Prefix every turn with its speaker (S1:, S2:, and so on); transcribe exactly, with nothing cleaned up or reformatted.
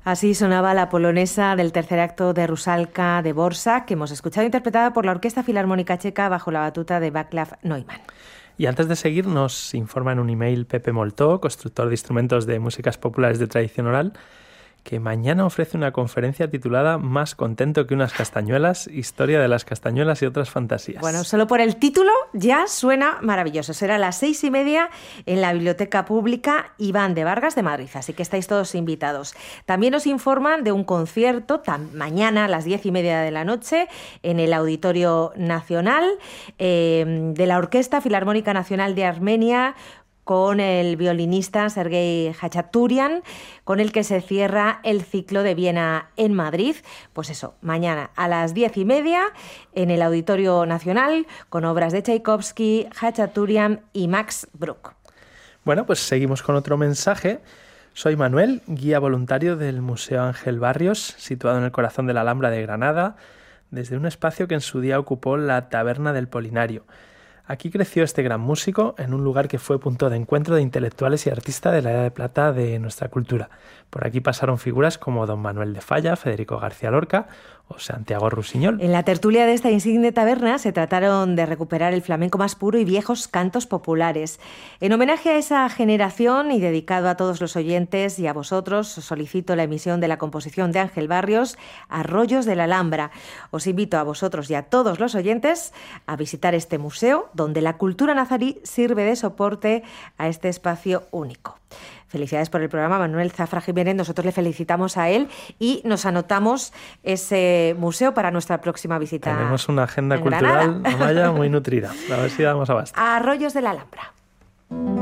S1: Así sonaba la polonesa del tercer acto de Rusalka de Dvořák, que hemos escuchado interpretada por la Orquesta Filarmónica Checa bajo la batuta de Václav Neumann.
S2: Y antes de seguir, nos informa en un email Pepe Moltó, constructor de instrumentos de músicas populares de tradición oral, que mañana ofrece una conferencia titulada Más contento que unas castañuelas, historia de las castañuelas y otras fantasías.
S1: Bueno, solo por el título ya suena maravilloso. Será a las seis y media en la Biblioteca Pública Iván de Vargas de Madrid, así que estáis todos invitados. También nos informan de un concierto tam- mañana a las diez y media de la noche en el Auditorio Nacional eh, de la Orquesta Filarmónica Nacional de Armenia, con el violinista Sergei Hachaturian, con el que se cierra el ciclo de Viena en Madrid. Pues eso, mañana a las diez y media en el Auditorio Nacional, con obras de Tchaikovsky, Hachaturian y Max Bruch.
S2: Bueno, pues seguimos con otro mensaje. Soy Manuel, guía voluntario del Museo Ángel Barrios, situado en el corazón de la Alhambra de Granada, desde un espacio que en su día ocupó la Taberna del Polinario. Aquí creció este gran músico en un lugar que fue punto de encuentro de intelectuales y artistas de la Edad de Plata de nuestra cultura. Por aquí pasaron figuras como don Manuel de Falla, Federico García Lorca o Santiago Rusiñol.
S1: En la tertulia de esta insigne taberna se trataron de recuperar el flamenco más puro y viejos cantos populares. En homenaje a esa generación y dedicado a todos los oyentes y a vosotros, os solicito la emisión de la composición de Ángel Barrios, Arroyos de la Alhambra. Os invito a vosotros y a todos los oyentes a visitar este museo, donde la cultura nazarí sirve de soporte a este espacio único. Felicidades por el programa, Manuel Zafra Jiménez. Nosotros le felicitamos a él y nos anotamos ese museo para nuestra próxima visita.
S2: Tenemos una agenda cultural, Amaya, muy nutrida. A ver si damos abasto.
S1: Arroyos de la Alhambra.